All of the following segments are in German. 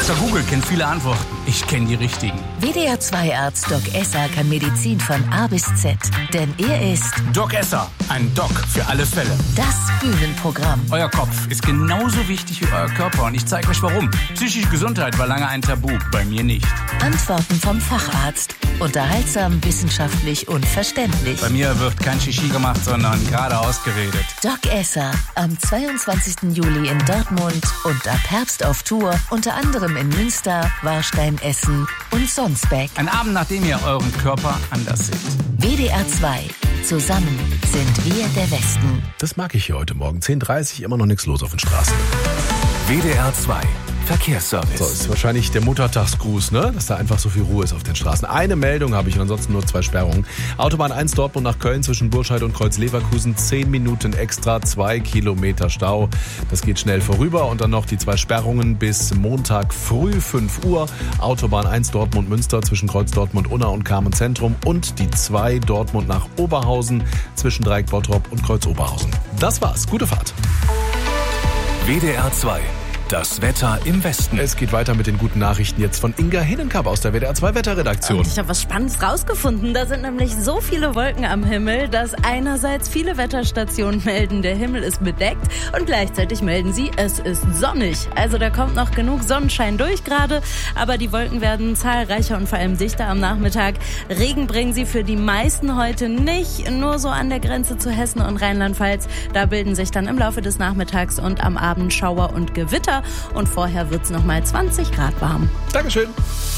Dr. Google kennt viele Antworten. Ich kenne die richtigen. WDR 2 Arzt Doc Esser kann Medizin von A bis Z. Denn er ist Doc Esser, ein Doc für alle Fälle. das Bühnenprogramm. Euer Kopf ist genauso wichtig wie euer Körper und ich zeige euch warum. Psychische Gesundheit war lange ein Tabu, bei mir nicht. Antworten vom Facharzt. Unterhaltsam, wissenschaftlich und verständlich. Bei mir wird kein Shishi gemacht, sondern geradeaus geredet. Doc Esser am 22. Juli in Dortmund und ab Herbst auf Tour, unter anderem in Münster, Warstein, Essen und Sonsbeck. Ein Abend, nachdem ihr euren Körper anders seht. WDR 2. Zusammen sind wir der Westen. Das mag ich hier heute Morgen. 10:30 Uhr, immer noch nichts los auf den Straßen. WDR 2 Verkehrsservice. So, ist wahrscheinlich der Muttertagsgruß, ne? Dass da einfach so viel Ruhe ist auf den Straßen. Eine Meldung habe ich und ansonsten nur 2 Sperrungen. Autobahn 1 Dortmund nach Köln zwischen Burscheid und Kreuz-Leverkusen. 10 Minuten extra, 2 Kilometer Stau. Das geht schnell vorüber. Und dann noch die 2 Sperrungen bis Montag früh 5 Uhr. Autobahn 1 Dortmund-Münster zwischen Kreuz Dortmund-Unna und Carmen-Zentrum. Und die 2 Dortmund nach Oberhausen zwischen Dreieck Bottrop und Kreuz Oberhausen. Das war's. Gute Fahrt. WDR 2 Das Wetter im Westen. Es geht weiter mit den guten Nachrichten jetzt von Inga Hinnenkapp aus der WDR 2 Wetterredaktion. Und ich habe was Spannendes rausgefunden. Da sind nämlich so viele Wolken am Himmel, dass einerseits viele Wetterstationen melden, der Himmel ist bedeckt und gleichzeitig melden sie, es ist sonnig. Also da kommt noch genug Sonnenschein durch gerade, aber die Wolken werden zahlreicher und vor allem dichter am Nachmittag. Regen bringen sie für die meisten heute nicht, nur so an der Grenze zu Hessen und Rheinland-Pfalz. Da bilden sich dann im Laufe des Nachmittags und am Abend Schauer und Gewitter. Und vorher wird's noch mal 20 Grad warm. Dankeschön.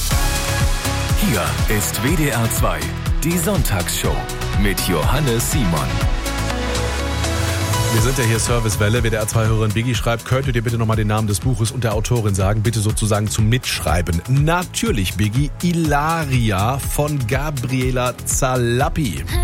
Hier ist WDR 2 die Sonntagsshow mit Johannes Simon. Wir sind ja hier Servicewelle. WDR 2-Hörerin Biggie schreibt, könntet ihr bitte nochmal den Namen des Buches und der Autorin sagen? Bitte sozusagen zum Mitschreiben. Natürlich, Biggie. Ilaria von Gabriela Zalappi.